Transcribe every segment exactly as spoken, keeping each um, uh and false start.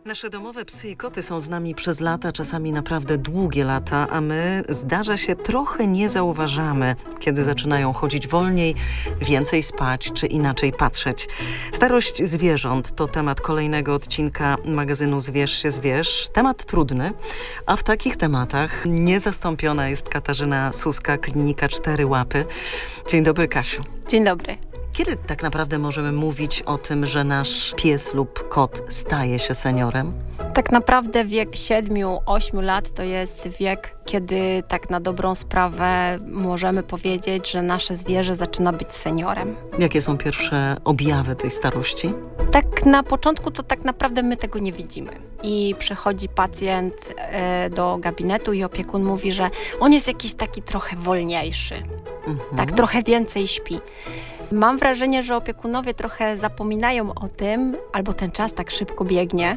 Nasze domowe psy i koty są z nami przez lata, czasami naprawdę długie lata, a my, zdarza się, trochę nie zauważamy, kiedy zaczynają chodzić wolniej, więcej spać czy inaczej patrzeć. Starość zwierząt to temat kolejnego odcinka magazynu Zwierz się zwierz. Temat trudny, a w takich tematach niezastąpiona jest Katarzyna Suska, Klinika Cztery Łapy. Dzień dobry, Kasiu. Dzień dobry. Kiedy tak naprawdę możemy mówić o tym, że nasz pies lub kot staje się seniorem? Tak naprawdę wiek siedmiu ośmiu lat to jest wiek, kiedy tak na dobrą sprawę możemy powiedzieć, że nasze zwierzę zaczyna być seniorem. Jakie są pierwsze objawy tej starości? Tak na początku to tak naprawdę my tego nie widzimy. I przychodzi pacjent e, do gabinetu i opiekun mówi, że on jest jakiś taki trochę wolniejszy. Mhm. Tak trochę więcej śpi. Mam wrażenie, że opiekunowie trochę zapominają o tym, albo ten czas tak szybko biegnie,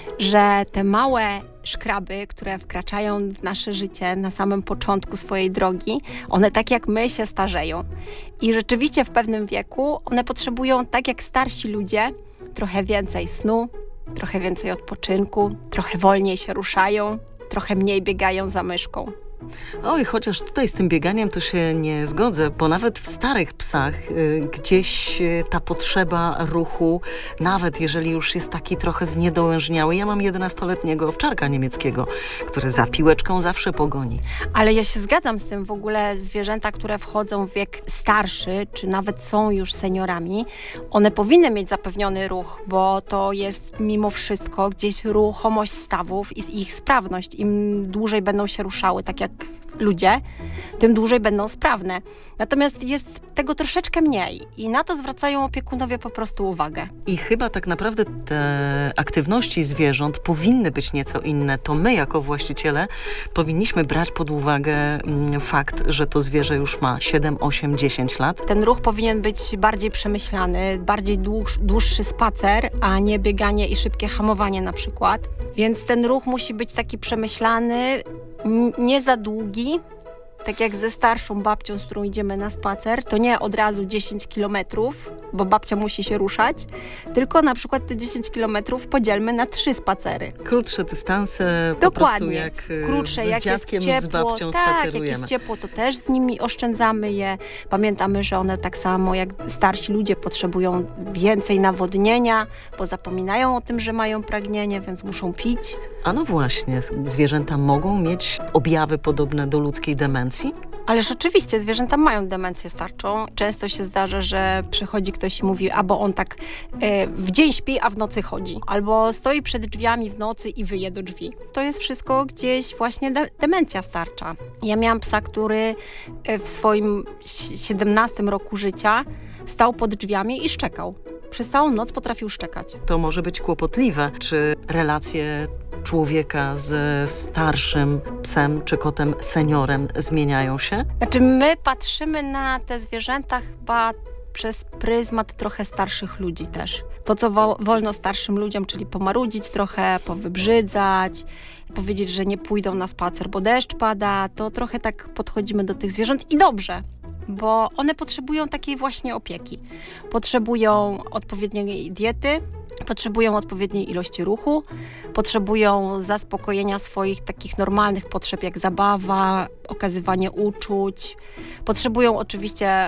że te małe szkraby, które wkraczają w nasze życie na samym początku swojej drogi, one tak jak my się starzeją. I rzeczywiście w pewnym wieku one potrzebują, tak jak starsi ludzie, trochę więcej snu, trochę więcej odpoczynku, trochę wolniej się ruszają, trochę mniej biegają za myszką. Oj, chociaż tutaj z tym bieganiem to się nie zgodzę, bo nawet w starych psach y, gdzieś y, ta potrzeba ruchu, nawet jeżeli już jest taki trochę zniedołężniały. Ja mam jedenastoletniego owczarka niemieckiego, który za piłeczką zawsze pogoni. Ale ja się zgadzam z tym. W ogóle zwierzęta, które wchodzą w wiek starszy, czy nawet są już seniorami, one powinny mieć zapewniony ruch, bo to jest mimo wszystko gdzieś ruchomość stawów i ich sprawność. Im dłużej będą się ruszały, tak jak ludzie, tym dłużej będą sprawne. Natomiast jest tego troszeczkę mniej i na to zwracają opiekunowie po prostu uwagę. I chyba tak naprawdę te aktywności zwierząt powinny być nieco inne. To my jako właściciele powinniśmy brać pod uwagę mm, fakt, że to zwierzę już ma siedem, osiem, dziesięć lat. Ten ruch powinien być bardziej przemyślany, bardziej dłuż, dłuższy spacer, a nie bieganie i szybkie hamowanie na przykład. Więc ten ruch musi być taki przemyślany, nie za długi, tak jak ze starszą babcią, z którą idziemy na spacer, to nie od razu dziesięć kilometrów, bo babcia musi się ruszać, tylko na przykład te dziesięć kilometrów podzielmy na trzy spacery. Krótsze dystanse, Dokładnie. Po prostu jak Krótsze, z jak dziadkiem jest ciepło, lub z babcią tak, spacerujemy. jak jest ciepło, to też z nimi oszczędzamy je. Pamiętamy, że one tak samo jak starsi ludzie potrzebują więcej nawodnienia, bo zapominają o tym, że mają pragnienie, więc muszą pić. A no właśnie, zwierzęta mogą mieć objawy podobne do ludzkiej demencji? Ależ oczywiście, zwierzęta mają demencję starczą. Często się zdarza, że przychodzi ktoś i mówi, albo on tak e, w dzień śpi, a w nocy chodzi. Albo stoi przed drzwiami w nocy i wyje do drzwi. To jest wszystko gdzieś właśnie de- demencja starcza. Ja miałam psa, który w swoim siedemnastym roku życia stał pod drzwiami i szczekał. Przez całą noc potrafił szczekać. To może być kłopotliwe. Czy relacje człowieka z starszym psem czy kotem seniorem zmieniają się? Znaczy my patrzymy na te zwierzęta chyba przez pryzmat trochę starszych ludzi też. To, co wo- wolno starszym ludziom, czyli pomarudzić trochę, powybrzydzać, powiedzieć, że nie pójdą na spacer, bo deszcz pada, to trochę tak podchodzimy do tych zwierząt i dobrze. Bo one potrzebują takiej właśnie opieki. Potrzebują odpowiedniej diety, potrzebują odpowiedniej ilości ruchu, potrzebują zaspokojenia swoich takich normalnych potrzeb jak zabawa, okazywanie uczuć. Potrzebują oczywiście